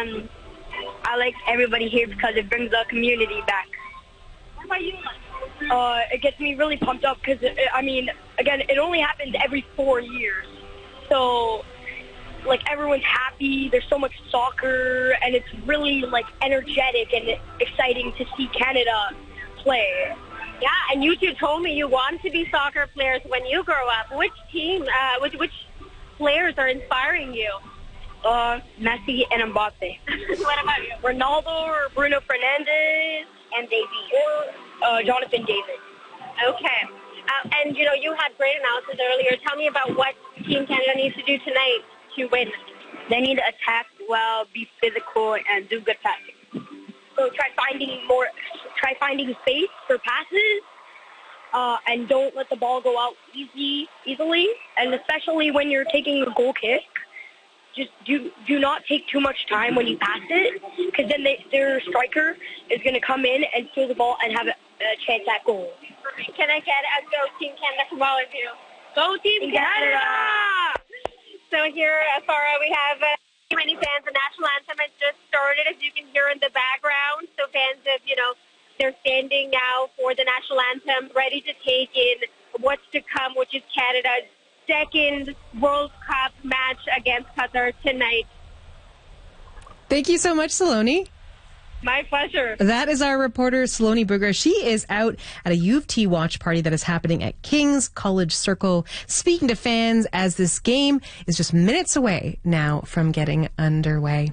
I like everybody here because it brings the community back. What about you? It gets me really pumped up because, again, it only happens every 4 years. So, everyone's happy. There's so much soccer, and it's really, energetic and exciting to see Canada play. Yeah, and you two told me you want to be soccer players when you grow up. Which team, which players are inspiring you? Messi and Mbappe. What about you? Ronaldo or Bruno Fernandes And Davies. or Jonathan David. Okay. And, you had great analysis earlier. Tell me about what Team Canada needs to do tonight to win. They need to attack well, be physical, and do good passing. So try finding space for passes, and don't let the ball go out easily. And especially when you're taking a goal kick, just do not take too much time when you pass it, because then their striker is going to come in and steal the ball and have a chance at goal. Can I get a Go Team Canada from all of you? Go Team Canada! So here, Farah, we have many fans. The national anthem has just started, as you can hear in the background. So fans have, they're standing now for the national anthem, ready to take in what's to come, which is Canada's second World Cup match against Qatar tonight. Thank you so much, Saloni. My pleasure. That is our reporter, Saloni Burger. She is out at a U of T watch party that is happening at King's College Circle, speaking to fans as this game is just minutes away now from getting underway.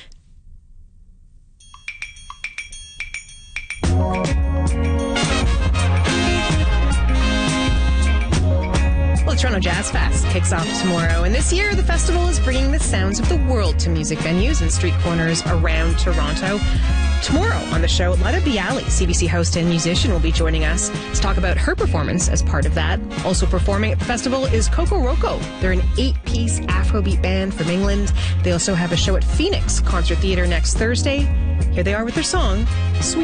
Well, the Toronto Jazz Fest kicks off tomorrow, and this year the festival is bringing the sounds of the world to music venues and street corners around Toronto. Tomorrow on the show, Lada Bialy, CBC host and musician, will be joining us to talk about her performance as part of that. Also performing at the festival is Coco Roco. They're an 8-piece Afrobeat band from England. They also have a show at Phoenix Concert Theatre next Thursday. Here they are with their song, Sweet.